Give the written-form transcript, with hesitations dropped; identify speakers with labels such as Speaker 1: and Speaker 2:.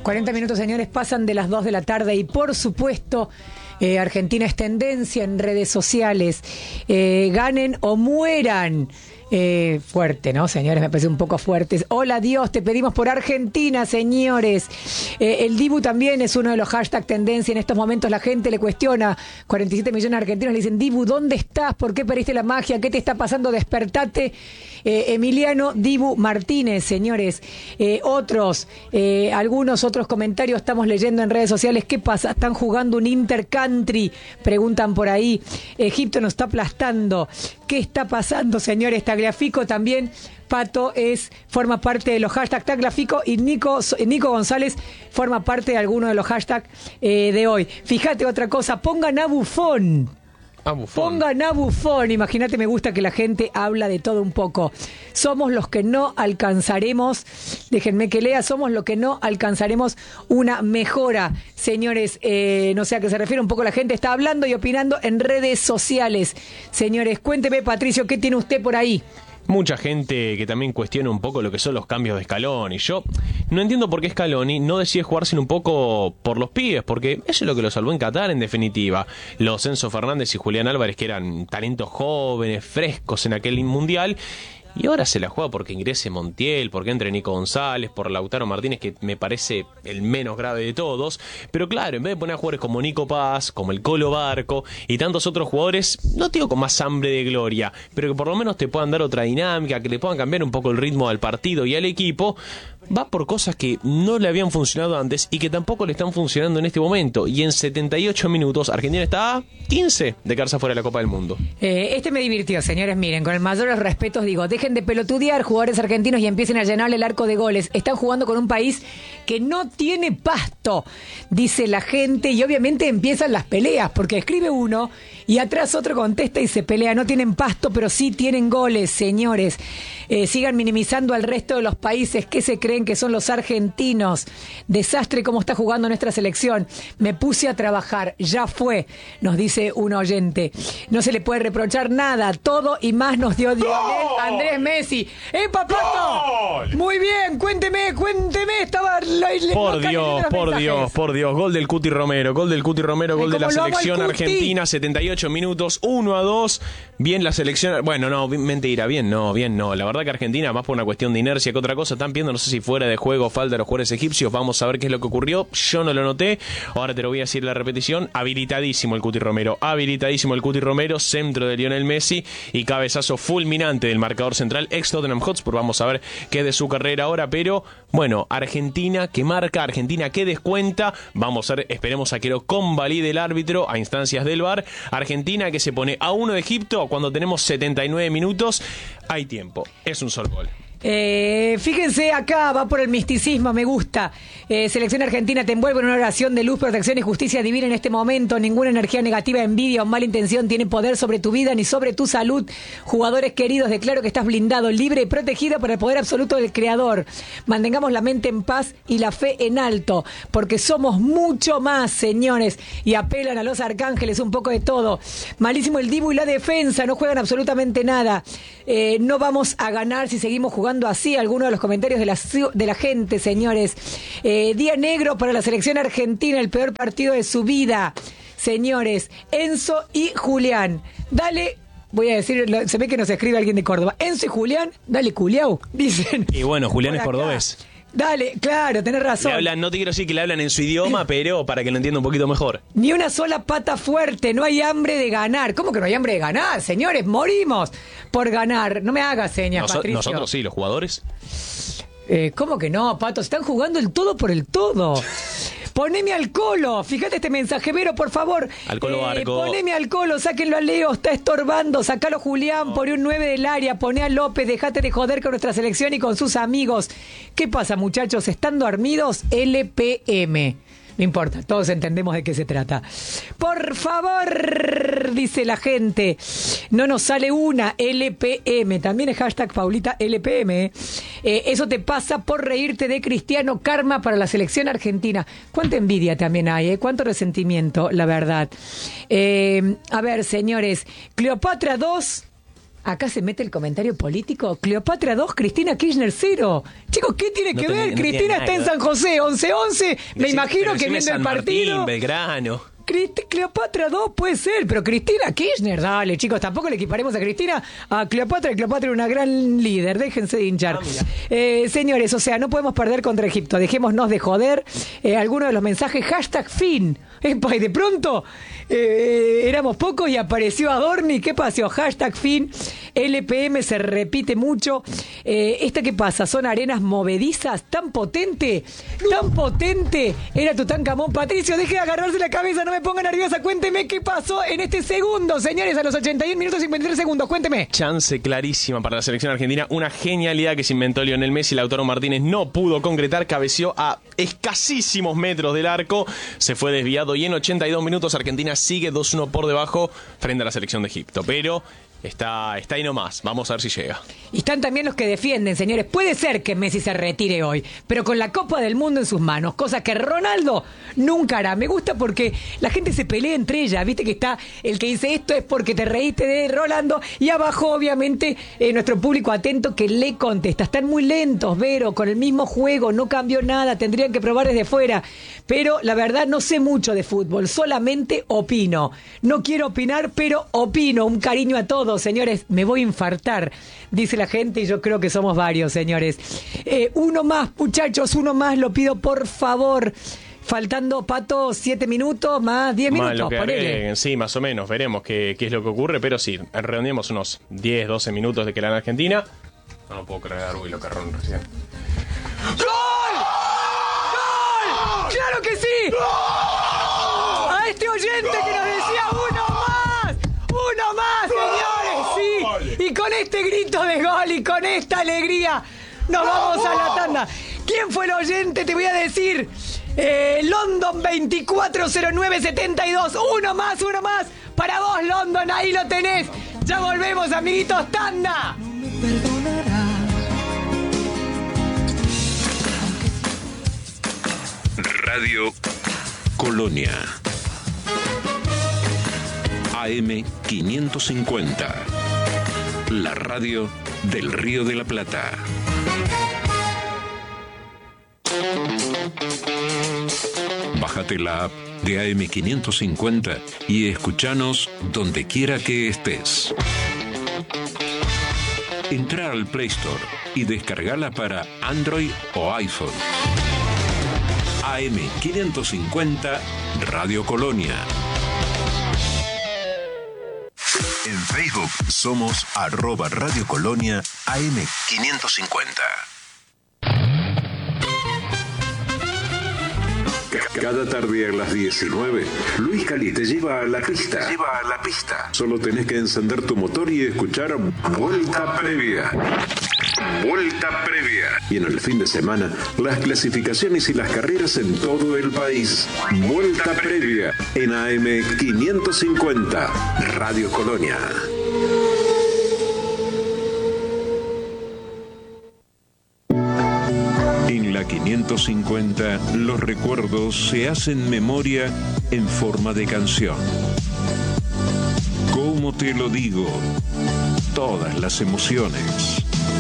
Speaker 1: 40 minutos, señores, pasan de las 2 de la tarde y por supuesto Argentina es tendencia en redes sociales. Ganen o mueran. Fuerte, ¿no, señores? Me parece un poco fuerte. Hola Dios, te pedimos por Argentina, señores. El Dibu también es uno de los hashtags tendencia. En estos momentos la gente le cuestiona. 47 millones de argentinos le dicen: Dibu, ¿dónde estás? ¿Por qué perdiste la magia? ¿Qué te está pasando? Despertate. Emiliano Dibu Martínez, señores. Algunos otros comentarios estamos leyendo en redes sociales. ¿Qué pasa? ¿Están jugando un intercountry? Preguntan por ahí. Egipto nos está aplastando. ¿Qué está pasando, señores? Tagliafico también. Pato forma parte de los hashtags Tagliafico y Nico González forma parte de alguno de los hashtags de hoy. Fíjate otra cosa, pongan a Buffon. Pongan a Buffon. Imagínate, me gusta que la gente habla de todo un poco. Somos los que no alcanzaremos, déjenme que lea, somos los que no alcanzaremos una mejora. Señores, no sé a qué se refiere, un poco la gente está hablando y opinando en redes sociales. Señores, cuénteme, Patricio, ¿qué tiene usted por ahí?
Speaker 2: Mucha gente que también cuestiona un poco lo que son los cambios de Scaloni. Yo no entiendo por qué Scaloni no decide jugárselo un poco por los pibes, porque eso es lo que lo salvó en Qatar, en definitiva. Los Enzo Fernández y Julián Álvarez, que eran talentos jóvenes, frescos en aquel mundial, y ahora se la juega porque ingrese Montiel, porque entre Nico González, por Lautaro Martínez, que me parece el menos grave de todos. Pero claro, en vez de poner a jugadores como Nico Paz, como el Colo Barco y tantos otros jugadores, no digo con más hambre de gloria, pero que por lo menos te puedan dar otra dinámica, que le puedan cambiar un poco el ritmo al partido y al equipo, va por cosas que no le habían funcionado antes y que tampoco le están funcionando en este momento. Y en 78 minutos Argentina está a 15 de quedarse fuera de la Copa del Mundo.
Speaker 1: Me divirtió, señores. Miren, con el mayor de los respetos digo, dejen de pelotudear, jugadores argentinos, y empiecen a llenarle el arco de goles. Están jugando con un país que no tiene pasto, dice la gente, y obviamente empiezan las peleas, porque escribe uno y atrás otro contesta y se pelea. No tienen pasto, pero sí tienen goles, señores. Sigan minimizando al resto de los países. ¿Qué se creen que son los argentinos? Desastre cómo está jugando nuestra selección. Me puse a trabajar, ya fue, nos dice un oyente. No se le puede reprochar nada, todo y más nos dio Lionel Andrés Messi. ¡Papato! Muy bien, cuénteme. Estaba
Speaker 2: Por Dios, gol del Cuti Romero, gol de la selección argentina, 78 minutos, 1-2. Bien la selección, bueno, no, mentira, bien no. La verdad que Argentina, más por una cuestión de inercia que otra cosa, están viendo, no sé si fuera de juego falta de los jugadores egipcios. Vamos a ver qué es lo que ocurrió. Yo no lo noté, ahora te lo voy a decir la repetición. Habilitadísimo el Cuti Romero, centro de Lionel Messi y cabezazo fulminante del marcador central, ex Tottenham Hotspur. Vamos a ver qué es de su carrera ahora, pero bueno, Argentina que marca, Argentina que descuenta. Vamos a ver, esperemos a que lo convalide el árbitro a instancias del VAR. Argentina que se pone a 1 de Egipto cuando tenemos 79 minutos. Hay tiempo, es un solo gol.
Speaker 1: Fíjense acá, va por el misticismo, me gusta. Selección Argentina te envuelve en una oración de luz, protección y justicia divina en este momento. Ninguna energía negativa, envidia o mala intención tiene poder sobre tu vida ni sobre tu salud. Jugadores queridos, declaro que estás blindado, libre y protegido por el poder absoluto del Creador. Mantengamos la mente en paz y la fe en alto, porque somos mucho más, señores. Y apelan a los arcángeles, un poco de todo. Malísimo el Dibu y la defensa, no juegan absolutamente nada. No vamos a ganar si seguimos jugando así. Algunos de los comentarios de la gente, señores. Día negro para la selección argentina, el peor partido de su vida, señores. Enzo y Julián, dale. Voy a decir, se ve que nos escribe alguien de Córdoba. Enzo y Julián, dale culiao, dicen.
Speaker 2: Y bueno, Julián es cordobés.
Speaker 1: Dale, claro, tenés razón.
Speaker 2: Le hablan, no te quiero decir que le hablan en su idioma, pero para que lo entienda un poquito mejor.
Speaker 1: Ni una sola pata fuerte, no hay hambre de ganar. ¿Cómo que no hay hambre de ganar, señores? Morimos por ganar. No me hagas señas, Patricio.
Speaker 2: Nosotros sí, los jugadores.
Speaker 1: ¿Cómo que no, Pato? Están jugando el todo por el todo. Poneme al Colo, fíjate este mensaje, Vero, por favor.
Speaker 2: Al Colo Barco.
Speaker 1: Poneme al Colo, sáquenlo a Leo, está estorbando, sacalo Julián, poné un 9 del área, poné a López, dejate de joder con nuestra selección y con sus amigos. ¿Qué pasa, muchachos? ¿Están dormidos? LPM. No importa, todos entendemos de qué se trata. Por favor, dice la gente, no nos sale una LPM. También es hashtag Paulita LPM. Eso te pasa por reírte de Cristiano, karma para la selección argentina. Cuánta envidia también hay, cuánto resentimiento, la verdad. A ver, señores, Cleopatra 2... Acá se mete el comentario político. Cleopatra 2, Cristina Kirchner 0. Chicos, ¿qué tiene que ver? Cristina está en San José, 11-11. Me imagino que viendo el partido.
Speaker 2: Martín, Belgrano.
Speaker 1: Cleopatra 2 puede ser, pero Cristina Kirchner, dale, chicos, tampoco le equiparemos a Cristina a Cleopatra. Cleopatra era una gran líder, déjense de hinchar. Señores, o sea, no podemos perder contra Egipto, dejémonos de joder. Algunos de los mensajes, #fin. Epa, y de pronto éramos pocos y apareció Adorni. ¿Qué pasó? #fin. LPM se repite mucho. ¿Esta qué pasa? ¿Son arenas movedizas? ¿Tan potente? ¿Tan potente? Era Tutankamón. Patricio, deje de agarrarse la cabeza, no me ponga nerviosa. Cuénteme qué pasó en este segundo, señores, a los 81 minutos 53 segundos. Cuénteme.
Speaker 2: Chance clarísima para la selección argentina. Una genialidad que se inventó Lionel Messi. Lautaro Martínez no pudo concretar. Cabeció a escasísimos metros del arco. Se fue desviado y en 82 minutos Argentina sigue 2-1 por debajo frente a la selección de Egipto. Pero está ahí nomás. Vamos a ver si llega.
Speaker 1: Y están también los que defienden, señores. Puede ser que Messi se retire hoy, pero con la Copa del Mundo en sus manos, cosa que Ronaldo nunca hará. Me gusta porque la gente se pelea entre ellas. Viste que está el que dice esto es porque te reíste de Rolando, y abajo obviamente nuestro público atento que le contesta. Están muy lentos, Vero, con el mismo juego, no cambió nada, tendrían que probar desde fuera. Pero la verdad no sé mucho de fútbol, solamente opino. No quiero opinar, pero opino. Un cariño a todos, señores. Me voy a infartar, dice la gente, y yo creo que somos varios, señores. Uno más, muchachos, uno más, lo pido por favor. Faltando, Pato, 7 minutos más 10 minutos.
Speaker 2: Lo que agreguen, sí, más o menos. Veremos qué es lo que ocurre, pero sí, redondeemos unos 10, 12 minutos de que la Argentina. No puedo creer, uy, lo carrón recién.
Speaker 1: ¡Gol! ¡Gol! ¡Claro que sí! A este oyente que nos decía uno más, señores, sí. Y con este grito de gol y con esta alegría nos vamos a la tanda. ¿Quién fue el oyente? Te voy a decir. London 240972. Uno más. Para vos, London, ahí lo tenés. Ya volvemos, amiguitos, tanda. No me perdonarás.
Speaker 3: Radio Colonia. AM 550. La radio del Río de la Plata. Bájate la app de AM 550 y escuchanos donde quiera que estés. Entra al Play Store y descargala para Android o iPhone. AM 550 Radio Colonia. En Facebook somos @Radio Colonia AM 550. Cada tarde a las 19, Luis Cali te lleva a la pista. Solo tenés que encender tu motor y escuchar Vuelta Previa. Y en el fin de semana, las clasificaciones y las carreras en todo el país. Vuelta Previa en AM 550, Radio Colonia. En la 550, los recuerdos se hacen memoria en forma de canción. ¿Cómo te lo digo? Todas las emociones.